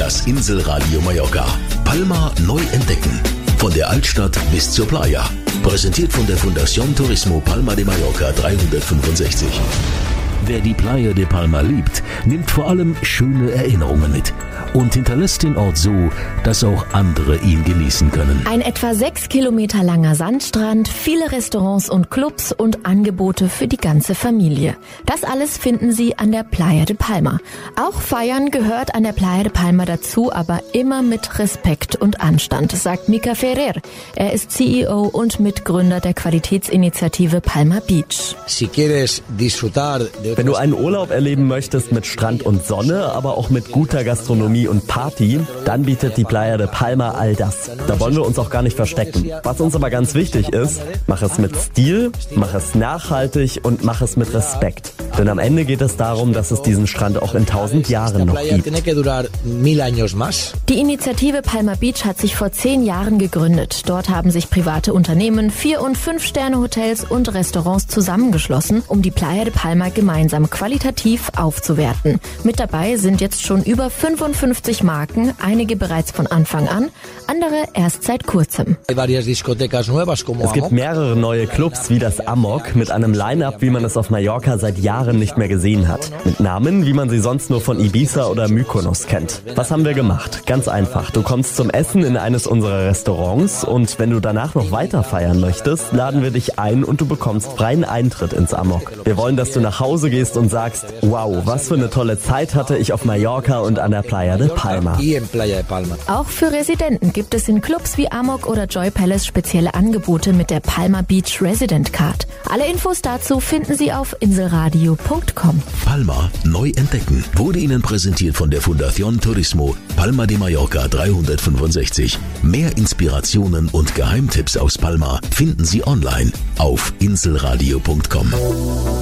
Das Inselradio Mallorca. Palma neu entdecken. Von der Altstadt bis zur Playa. Präsentiert von der Fundación Turismo Palma de Mallorca 365. Wer die Playa de Palma liebt, nimmt vor allem schöne Erinnerungen mit und hinterlässt den Ort so, dass auch andere ihn genießen können. Ein etwa 6 Kilometer langer Sandstrand, viele Restaurants und Clubs und Angebote für die ganze Familie. Das alles finden Sie an der Playa de Palma. Auch Feiern gehört an der Playa de Palma dazu, aber immer mit Respekt und Anstand, sagt Mika Ferrer. Er ist CEO und Mitgründer der Qualitätsinitiative Palma Beach. Wenn du einen Urlaub erleben möchtest mit Strand und Sonne, aber auch mit guter Gastronomie und Party, dann bietet die Playa de Palma all das. Da wollen wir uns auch gar nicht verstecken. Was uns aber ganz wichtig ist, mach es mit Stil, mach es nachhaltig und mach es mit Respekt. Denn am Ende geht es darum, dass es diesen Strand auch in 1000 Jahren noch gibt. Die Initiative Palma Beach hat sich vor 10 Jahren gegründet. Dort haben sich private Unternehmen, 4- und 5-Sterne-Hotels und Restaurants zusammengeschlossen, um die Playa de Palma gemeinsam qualitativ aufzuwerten. Mit dabei sind jetzt schon über 55 Marken, einige bereits von Anfang an, andere erst seit kurzem. Es gibt mehrere neue Clubs wie das Amok mit einem Line-Up, wie man es auf Mallorca seit Jahren nicht mehr gesehen hat. Mit Namen, wie man sie sonst nur von Ibiza oder Mykonos kennt. Was haben wir gemacht? Ganz einfach. Du kommst zum Essen in eines unserer Restaurants und wenn du danach noch weiter feiern möchtest, laden wir dich ein und du bekommst freien Eintritt ins Amok. Wir wollen, dass du nach Hause gehst und sagst, wow, was für eine tolle Zeit hatte ich auf Mallorca und an der Playa de Palma. Auch für Residenten gibt es in Clubs wie Amok oder Joy Palace spezielle Angebote mit der Palma Beach Resident Card. Alle Infos dazu finden Sie auf inselradio.com. Palma neu entdecken wurde Ihnen präsentiert von der Fundación Turismo Palma de Mallorca 365. Mehr Inspirationen und Geheimtipps aus Palma finden Sie online auf inselradio.com.